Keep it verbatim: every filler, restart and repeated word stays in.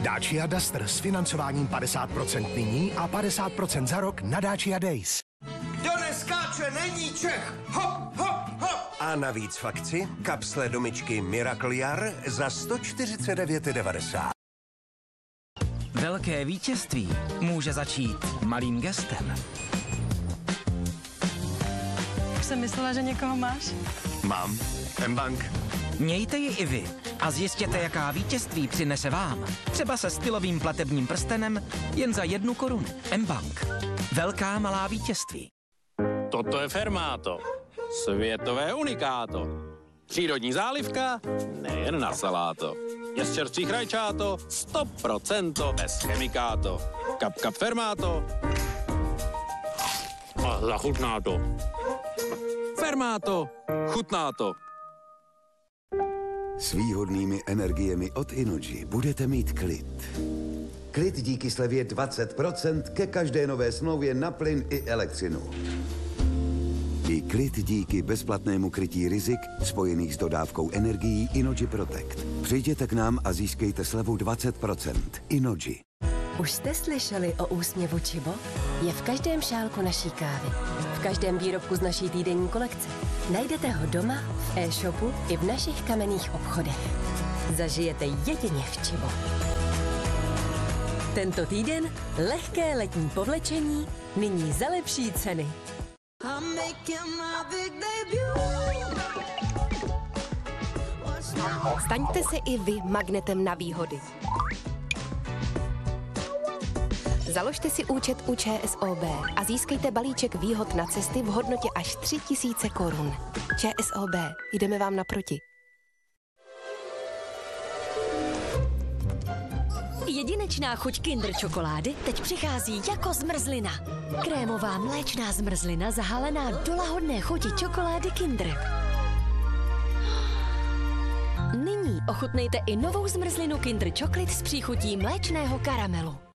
Dacia Duster s financováním padesát procent nyní a padesát procent za rok na Dacia Days. Kdo neskáče, není Čech! Hop, hop, hop! A navíc v akci kapsle do myčky Miracle Jar za sto čtyřicet devět devadesát. Velké vítězství může začít malým gestem. Už jsem myslela, že někoho máš. Mám. M-Bank. Mějte ji i vy a zjistěte, jaká vítězství přinese vám. Třeba se stylovým platebním prstenem jen za jednu korunu. M-Bank. Velká malá vítězství. Toto je Fermáto. Světové unikáto. Přírodní zálivka, nejen na saláto. Je z čerstvých rajčáto, sto procent bez chemikáto. Kap, kap Fermáto. A zachutná to. Fermáto, chutná to. S výhodnými energiemi od Innogy budete mít klid. Klid díky slevě dvacet procent ke každé nové smlouvě na plyn i elektřinu. I klid díky bezplatnému krytí rizik spojených s dodávkou energií Innogy Protect. Přijděte k nám a získejte slevu dvacet procent. Innogy. Už jste slyšeli o úsměvu Čibo? Je v každém šálku naší kávy. V každém výrobku z naší týdenní kolekce. Najdete ho doma, v e-shopu i v našich kamenných obchodech. Zažijete jedině v Čibo. Tento týden lehké letní povlečení, nyní za lepší ceny. Staňte se i vy magnetem na výhody. Založte si účet u ČSOB a získejte balíček výhod na cesty v hodnotě až tři tisíce korun. ČSOB, jdeme vám naproti. Jedinečná chuť Kinder čokolády teď přichází jako zmrzlina. Krémová mléčná zmrzlina zahalená do lahodné chuti čokolády Kinder. Nyní ochutnejte i novou zmrzlinu Kinder Chocolate s příchutí mléčného karamelu.